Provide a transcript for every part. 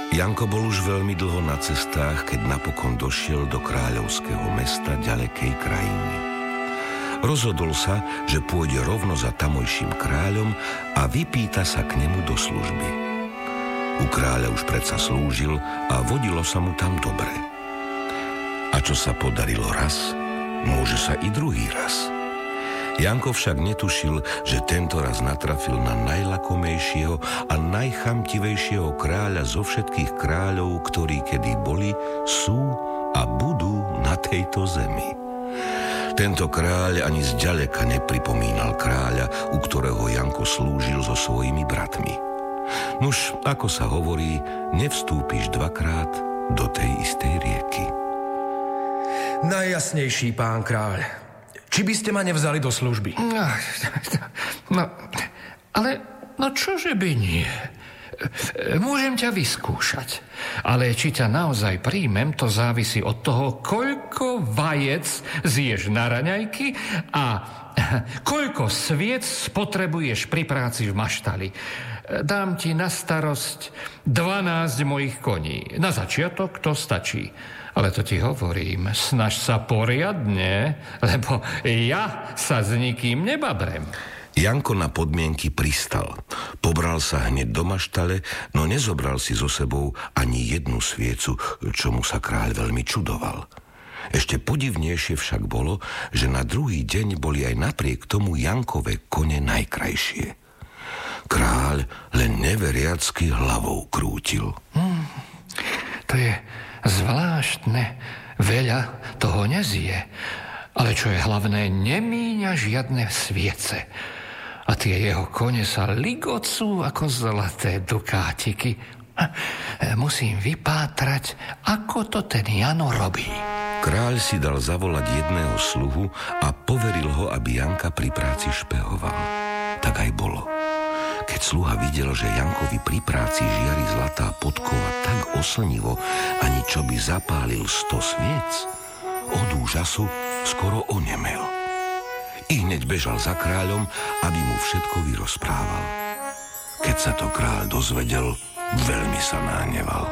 Janko bol už veľmi dlho na cestách, keď napokon došiel do kráľovského mesta ďalekej krajiny. Rozhodol sa, že pôjde rovno za tamojším kráľom a vypýta sa k nemu do služby. U kráľa už predsa slúžil a vodilo sa mu tam dobre. A čo sa podarilo raz, môže sa i druhý raz. Janko však netušil, že tento raz natrafil na najlakomejšieho a najchamtivejšieho kráľa zo všetkých kráľov, ktorí kedy boli, sú a budú na tejto zemi. Tento kráľ ani zďaleka nepripomínal kráľa, u ktorého Janko slúžil so svojimi bratmi. Nuž, ako sa hovorí, nevstúpiš dvakrát do tej istej rieky. Najjasnejší pán kráľ, či by ste ma nevzali do služby? No, ale čože by nie? Môžem ťa vyskúšať, ale či ťa naozaj príjmem, to závisí od toho, koľko vajec zješ na raňajky a koľko sviec spotrebuješ pri práci v maštali. Dám ti na starosť 12 mojich koní. Na začiatok to stačí. Ale to ti hovorím, snaž sa poriadne, lebo ja sa s nikým nebabrem. Janko na podmienky pristal. Pobral sa hneď do maštale, no nezobral si so sebou ani jednu sviecu, čomu sa kráľ veľmi čudoval. Ešte podivnejšie však bolo, že na druhý deň boli aj napriek tomu Jankove kone najkrajšie. Kráľ len neveriacky hlavou krútil. To je zvláštne, veľa toho nezje. Ale čo je hlavné, nemíňa žiadne sviece. A tie jeho kone sa ligocú ako zlaté dukátiky. Musím vypátrať, ako to ten Jano robí. Kráľ si dal zavolať jedného sluhu a poveril ho, aby Janka pri práci špehoval. Tak aj bolo. Keď sluha videl, že Jankovi pri práci žiari zlatá podkova tak oslnivo, ani čo by zapálil 100 sviec, od úžasu skoro onemel. I hneď bežal za kráľom, aby mu všetko vyrozprával. Keď sa to kráľ dozvedel, veľmi sa nahneval.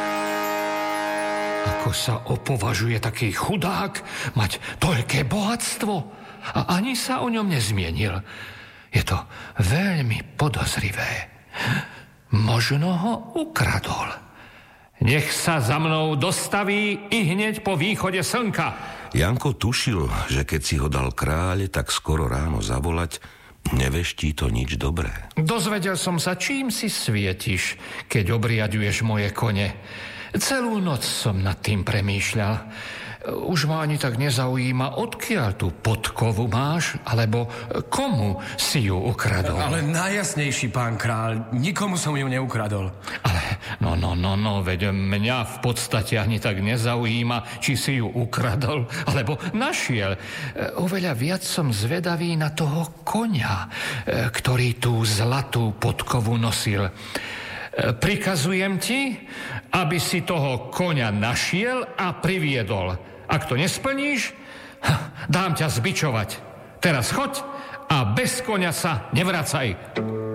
Ako sa opovažuje taký chudák mať toľké bohatstvo a ani sa o ňom nezmienil. Je to veľmi podozrivé. Možno ho ukradol. Nech sa za mnou dostaví i hneď po východe slnka. Janko tušil, že keď si ho dal kráľ tak skoro ráno zavolať, neveští to nič dobré. Dozvedel som sa, čím si svietiš, keď obriaďuješ moje kone. Celú noc som nad tým premýšľal. Už ma ani tak nezaujíma, odkiaľ tú podkovu máš, alebo komu si ju ukradol. Ale najjasnejší, pán kráľ, nikomu som ju neukradol. Ale veď mňa v podstate ani tak nezaujíma, či si ju ukradol, alebo našiel. Oveľa viac som zvedavý na toho koňa, ktorý tú zlatú podkovu nosil. Prikazujem ti, aby si toho koňa našiel a priviedol. Ak to nesplníš, dám ťa zbičovať. Teraz choď a bez koňa sa nevracaj.